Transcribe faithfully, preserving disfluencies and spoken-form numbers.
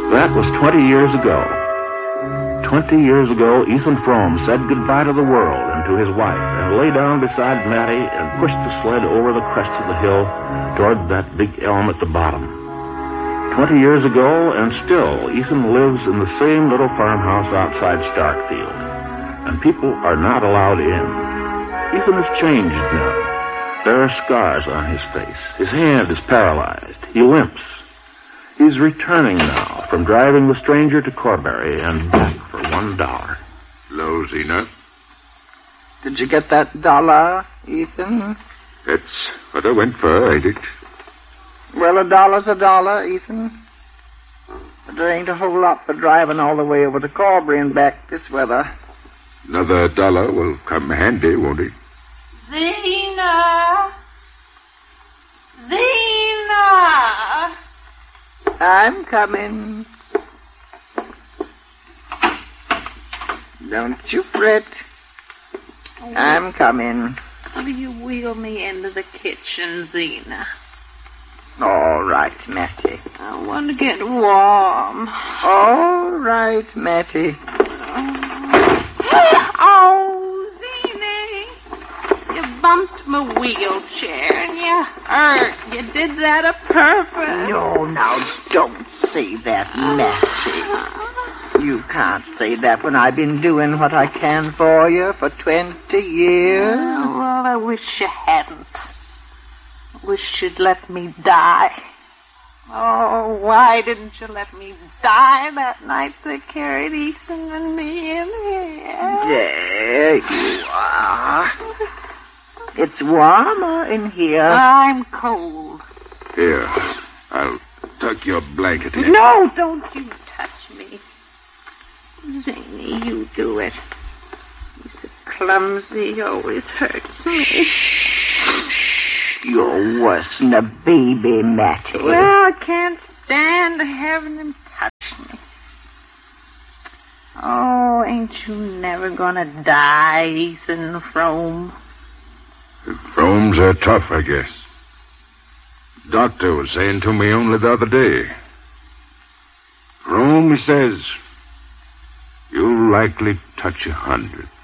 That was twenty years ago. Twenty years ago, Ethan Frome said goodbye to the world and to his wife and lay down beside Mattie and pushed the sled over the crest of the hill toward that big elm at the bottom. Twenty years ago, and still, Ethan lives in the same little farmhouse outside Starkfield, and people are not allowed in. Ethan has changed now. There are scars on his face. His hand is paralyzed. He limps. He's returning now from driving the stranger to Corbury and back for one dollar. Hello, Zena. Did you get that dollar, Ethan? That's what I went for, ain't it? Well, a dollar's a dollar, Ethan. But there ain't a whole lot for driving all the way over to Corbury and back this weather. Another dollar will come handy, won't it? Zena! Zena! I'm coming. Don't you fret. I'm coming. Will you wheel me into the kitchen, Zena? All right, Mattie. I want to get warm. All right, Mattie. Oh, Zena. You bumped my wheelchair and you hurt. You did that a purpose. No, now, don't say that, Mattie. You can't say that when I've been doing what I can for you for twenty years. Oh, well, I wish you hadn't. I wish you'd let me die. Oh, why didn't you let me die that night they carried Ethan and me in here? There you are. It's warmer in here. I'm cold. Here, I'll tuck your blanket in. No, don't you touch me. Zany, you do it. You're so clumsy, you always hurts me. You're worse than a baby, Mattie. Well, I can't stand having him touch me. Oh, ain't you never gonna die, Ethan Frome? The Fromes are tough, I guess. Doctor was saying to me only the other day. Frome, he says, you'll likely touch a hundred.